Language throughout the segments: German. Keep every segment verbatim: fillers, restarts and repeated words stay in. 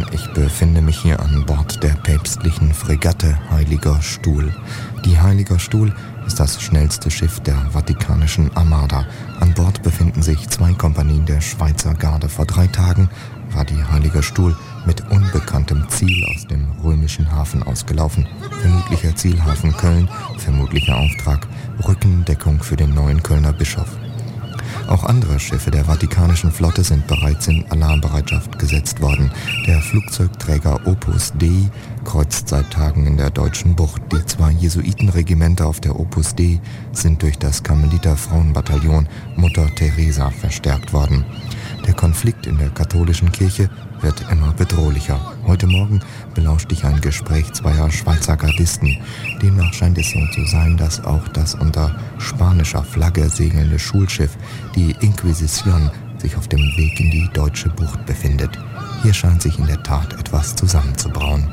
ich befinde mich hier an Bord der päpstlichen Fregatte Heiliger Stuhl. Die Heiliger Stuhl ist das schnellste Schiff der Vatikanischen Armada. An Bord befinden sich zwei Kompanien der Schweizer Garde. Vor drei Tagen war die Heiliger Stuhl mit unbekanntem Ziel aus dem römischen Hafen ausgelaufen. Vermutlicher Zielhafen Köln, vermutlicher Auftrag Rückendeckung für den neuen Kölner Bischof. Auch andere Schiffe der Vatikanischen Flotte sind bereits in Alarmbereitschaft gesetzt worden. Der Flugzeugträger Opus Dei kreuzt seit Tagen in der deutschen Bucht. Die zwei Jesuitenregimenter auf der Opus Dei sind durch das Karmeliter-Frauenbataillon Mutter Teresa verstärkt worden. Der Konflikt in der katholischen Kirche wird immer bedrohlicher. Heute Morgen belauschte ich ein Gespräch zweier Schweizer Gardisten. Demnach scheint es so zu sein, dass auch das unter spanischer Flagge segelnde Schulschiff, die Inquisition, sich auf dem Weg in die deutsche Bucht befindet. Hier scheint sich in der Tat etwas zusammenzubrauen.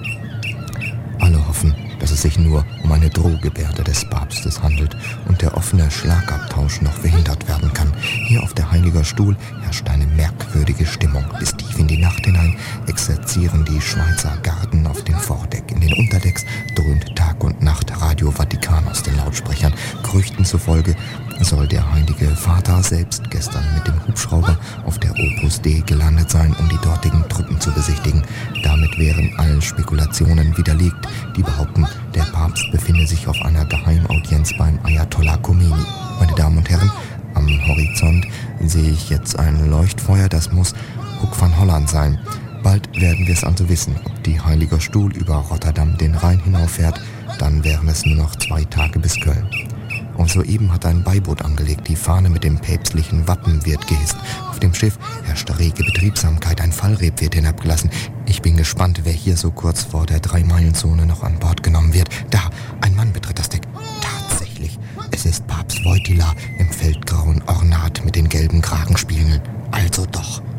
Alle hoffen, dass es sich nur um eine Drohgebärde des Papstes handelt und der offene Schlagabtausch noch verhindert werden kann. Hier auf der Heiliger Stuhl herrscht eine merkwürdige Stimmung. Bis tief in die Nacht hinein exerzieren die Schweizer Garden auf dem Vordeck. In den Unterdecks dröhnt Tag und Nacht Radio Vatikan aus den Lautsprechern. Gerüchten zufolge soll der Heilige Vater selbst gestern mit dem Hubschrauber auf der Opus Dei gelandet sein, um die dortigen Truppen zu besichtigen. Damit wären allen Spekulationen widerlegt, die behaupten, der Papst befinde sich auf einer Geheimaudienz beim Ayatollah Khomeini. Meine Damen und Herren, am Horizont sehe ich jetzt ein Leuchtfeuer, das muss Hoek van Holland sein. Bald werden wir es also wissen, ob die Heiliger Stuhl über Rotterdam den Rhein hinauffährt, dann wären es nur noch zwei Tage bis Köln. Und soeben hat ein Beiboot angelegt, die Fahne mit dem päpstlichen Wappen wird gehisst. Auf dem Schiff herrscht rege Betriebsamkeit, ein Fallreb wird hinabgelassen. Ich bin gespannt, wer hier so kurz vor der Drei-Meilen-Zone noch an Bord genommen wird. Da, ein Mann betritt das Deck. Tatsächlich, es ist Papst Wojtyla im feldgrauen Ornat mit den gelben Kragenspiegeln. Also doch.